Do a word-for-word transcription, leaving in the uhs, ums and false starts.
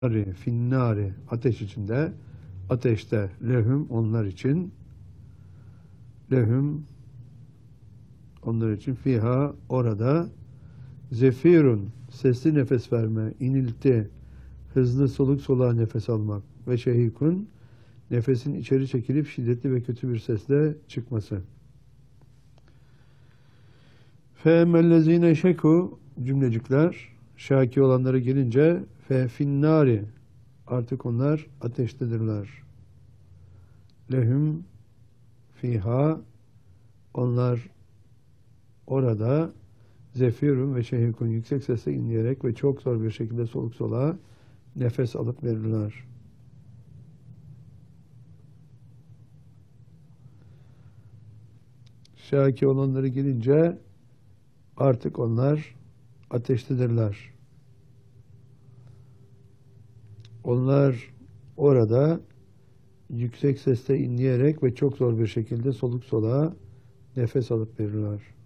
Nari, finnari, ateş içinde, ateşte, lehum, onlar için, lehum, onlar için, fiha, orada, zefirun, sesli nefes verme, inilti, hızlı soluk soluğa nefes almak ve şehikun, nefesin içeri çekilip şiddetli ve kötü bir sesle çıkması. Femmellezine şeku, cümlecikler, şaki olanlara gelince, fe finnari, artık onlar ateştedirler. Lehum fiha, onlar orada, zefirun ve şehikun, yüksek sesle inleyerek ve çok zor bir şekilde soluk soluğa nefes alıp verirler. Şaki olanları gelince artık onlar ateştedirler. Onlar orada yüksek sesle inleyerek ve çok zor bir şekilde soluk soluğa nefes alıp verirler.